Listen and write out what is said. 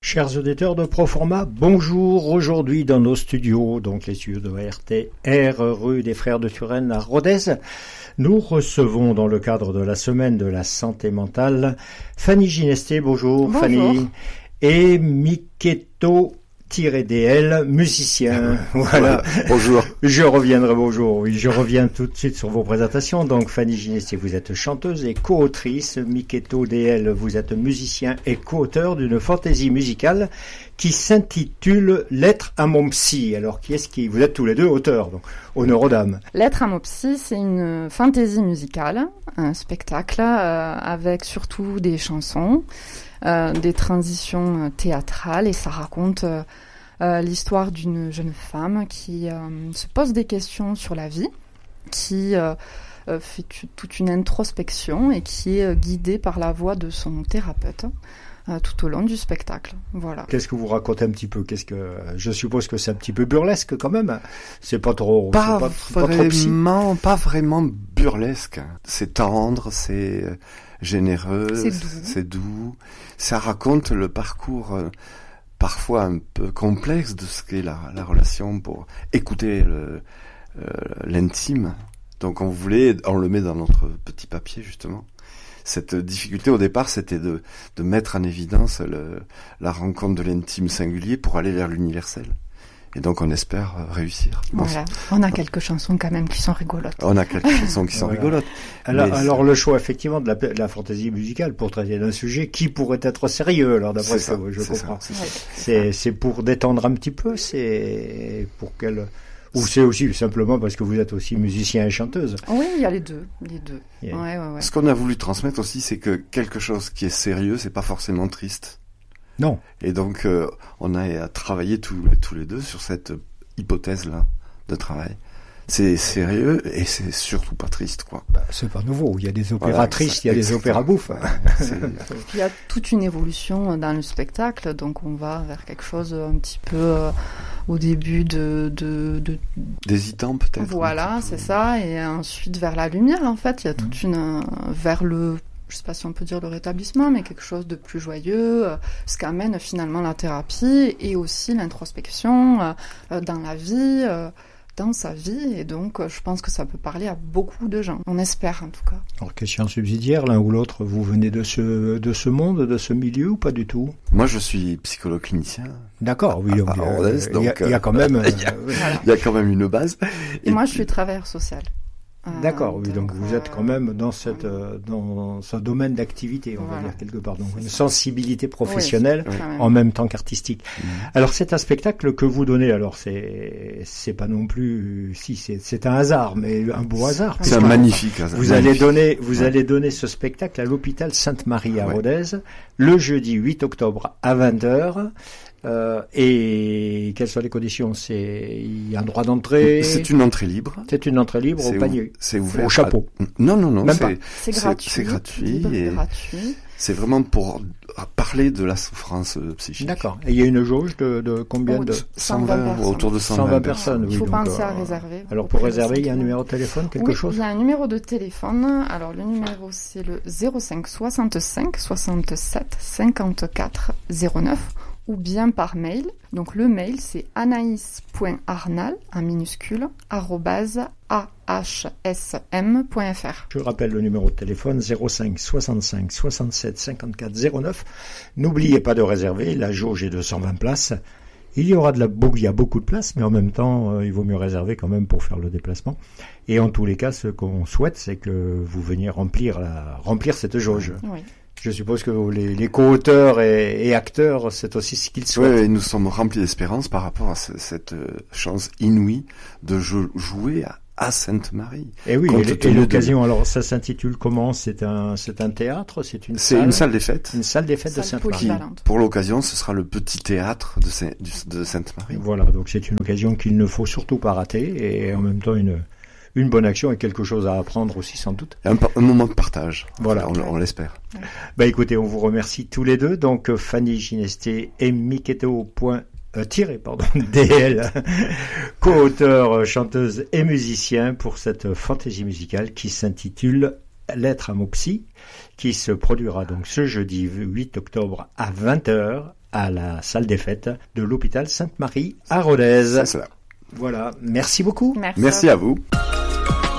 Chers auditeurs de Proforma, bonjour. Aujourd'hui dans nos studios, donc les studios de RTR, rue des Frères de Turenne à Rodez, nous recevons dans le cadre de la semaine de la santé mentale Fanny Ginesté, bonjour. Fanny, et Miketo-DL, musicien. Voilà. Bonjour. Je reviens tout de suite sur vos présentations. Donc Fanny Ginesté, vous êtes chanteuse et co-autrice. Miketo-DL, vous êtes musicien et co-auteur d'une fantaisie musicale qui s'intitule Lettre à mon psy. Alors vous êtes tous les deux auteurs, donc honneur aux dames. Lettre à mon psy, c'est une fantaisie musicale, un spectacle avec surtout des chansons, des transitions théâtrales, et ça raconte l'histoire d'une jeune femme qui se pose des questions sur la vie, qui fait toute une introspection et qui est guidée par la voix de son thérapeute tout au long du spectacle. Voilà. Qu'est-ce que vous racontez un petit peu ? Je suppose que c'est un petit peu burlesque quand même. C'est pas trop. Pas vraiment burlesque. C'est tendre, c'est généreux, c'est doux. Ça raconte le parcours parfois un peu complexe de ce qu'est la relation pour écouter l'intime. Donc on le met dans notre petit papier justement. Cette difficulté au départ, c'était de mettre en évidence la rencontre de l'intime singulier pour aller vers l'universel. Et donc on espère réussir. Voilà, on a quelques chansons quand même qui sont rigolotes. Alors le choix effectivement de la fantaisie musicale pour traiter d'un sujet qui pourrait être sérieux, alors d'après ça, je comprends. C'est pour détendre un petit peu, c'est pour qu'elle... Ou c'est aussi simplement parce que vous êtes aussi musicien et chanteuse. Oui, il y a les deux. Yeah. Ouais. Ce qu'on a voulu transmettre aussi, c'est que quelque chose qui est sérieux, c'est pas forcément triste. Non. Et donc, on a travaillé tous les deux sur cette hypothèse-là de travail. C'est sérieux et c'est surtout pas triste, quoi. C'est pas nouveau. Il y a des opéras tristes, il y a des opéras bouffes. Il y a toute une évolution dans le spectacle, donc on va vers quelque chose un petit peu au début d'hésitant peut-être. Voilà, c'est ça, et ensuite vers la lumière. En fait, il y a toute vers le, je sais pas si on peut dire le rétablissement, mais quelque chose de plus joyeux, ce qu'amène finalement la thérapie et aussi l'introspection dans la vie. Dans sa vie, et donc je pense que ça peut parler à beaucoup de gens. On espère en tout cas. Alors question subsidiaire, l'un ou l'autre, vous venez de ce monde, de ce milieu ou pas du tout ? Moi je suis psychologue clinicien. D'accord, oui. Donc il y a quand même... il y a quand même une base. Et moi je suis travailleur social. D'accord, oui, donc vous êtes quand même dans ce domaine d'activité, on va dire quelque part, donc une sensibilité professionnelle en même temps qu'artistique. Alors c'est un spectacle que vous donnez, alors c'est pas non plus, c'est un hasard, mais un beau hasard. C'est un magnifique hasard. Vous allez donner ce spectacle à l'hôpital Sainte-Marie à Rodez, le jeudi 8 octobre à 20h. Et quelles sont les conditions ? Il y a un droit d'entrée ? C'est une entrée libre. C'est une entrée libre au panier. C'est ouvert. Au chapeau. Non. C'est gratuit. C'est gratuit. Gratuit. C'est vraiment pour parler de la souffrance psychique. D'accord. Et il y a une jauge de combien de 120 autour de 120 personnes. Il faut penser à réserver. Alors pour réserver, il y a un numéro de téléphone, quelque chose ? Il y a un numéro de téléphone. Alors le numéro c'est le 05 65 67 54 09. Ou bien par mail. Donc le mail c'est anaïs.arnal en minuscule @ahsm.fr. Je rappelle le numéro de téléphone 05 65 67 54 09. N'oubliez pas de réserver, la jauge est de 120 places. Il y a beaucoup de places, mais en même temps, il vaut mieux réserver quand même pour faire le déplacement. Et en tous les cas, ce qu'on souhaite, c'est que vous veniez remplir cette jauge. Oui. Je suppose que les co-auteurs et acteurs, c'est aussi ce qu'ils souhaitent. Oui, nous sommes remplis d'espérance par rapport à cette chance inouïe de jouer à Sainte-Marie. Et oui, et l'occasion, alors ça s'intitule comment ? C'est un théâtre ? C'est une salle des fêtes. Une salle des fêtes de Sainte-Marie. Pour l'occasion, ce sera le petit théâtre de Sainte-Marie. Voilà, donc c'est une occasion qu'il ne faut surtout pas rater, et en même temps une bonne action et quelque chose à apprendre aussi sans doute. Un moment de partage. Voilà. On l'espère. Écoutez, on vous remercie tous les deux. Donc Fanny Ginesté et Miketo-DL, co-auteur, chanteuse et musicien pour cette fantaisie musicale qui s'intitule Lettre à mon psy, qui se produira donc ce jeudi 8 octobre à 20h à la salle des fêtes de l'hôpital Sainte-Marie à Rodez. C'est cela. Voilà, merci beaucoup. Merci à vous.